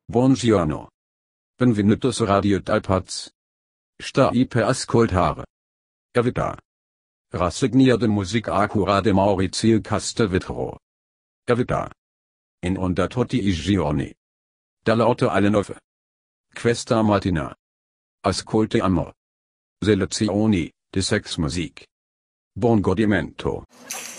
Buongiorno. Benvenuto su Radio Talpaz. Stai per ascoltare. Evita. Rassegnierte Musik a cura di Maurizio Castelvetro. Evita. In onda tutti I giorni. Dalle 8 alle 9. Questa mattina. Ascoltiamo. Selezioni di sex music. Buon godimento.